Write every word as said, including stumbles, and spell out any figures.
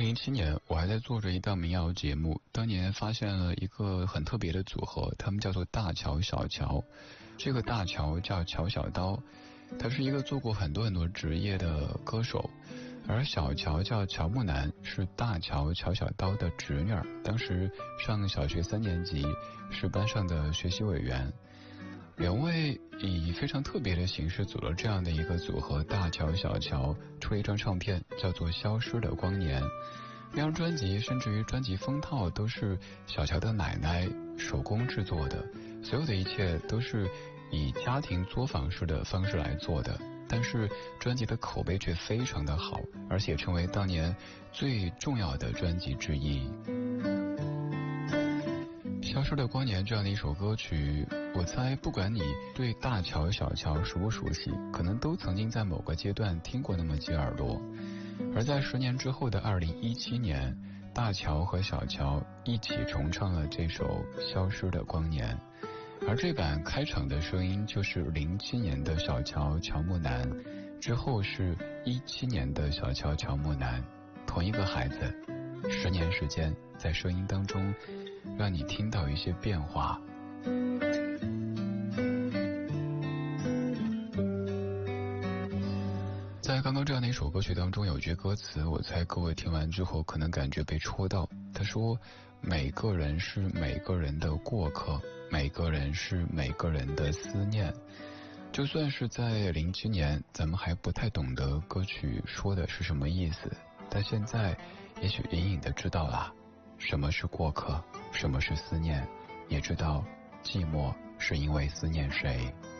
零七年，我还在做着一档民谣节目，当年发现了一个很特别的组合，他们叫做大乔小乔。这个大乔叫乔小刀，他是一个做过很多很多职业的歌手，而小乔叫乔木楠，是大乔乔小刀的侄女儿，当时上小学三年级，是班上的学习委员。两位以非常特别的形式组了这样的一个组合，大乔小乔出了一张唱片，叫做《消失的光年》。这张专辑甚至于专辑封套都是小乔的奶奶手工制作的，所有的一切都是以家庭作坊式的方式来做的，但是专辑的口碑却非常的好，而且成为当年最重要的专辑之一。消失的光年这样的一首歌曲，我猜不管你对大乔小乔熟不熟悉，可能都曾经在某个阶段听过那么几耳朵。而在十年之后的二零一七年，大乔和小乔一起重唱了这首消失的光年，而这版开场的声音就是零七年的小乔乔木楠，之后是一七年的小乔乔木楠，同一个孩子，十年时间在声音当中让你听到一些变化。在刚刚这样的一首歌曲当中，有句歌词，我猜各位听完之后可能感觉被戳到。他说，每个人是每个人的过客，每个人是每个人的思念。就算是在零七年，咱们还不太懂得歌曲说的是什么意思，但现在也许隐隐的知道了什么是过客，什么是思念，也知道寂寞是因为思念谁。